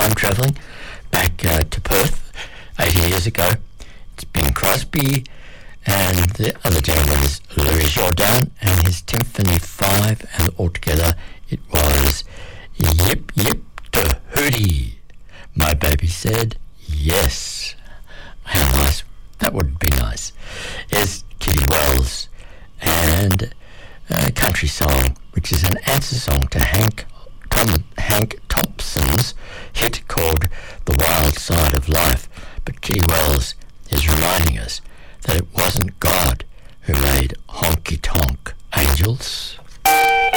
time travelling back to Perth 80 years ago. It's Bing Crosby, and the other gentleman is Louis Jordan and his Symphony 5, and altogether it was Yip Yip to Hootie. My baby said yes. How nice. That would be nice. Is Kitty Wells and a country song, which is an answer song to Hank Thompson's hit called The Wild Side of Life. But Kitty Wells is reminding us that it wasn't God who made honky-tonk angels.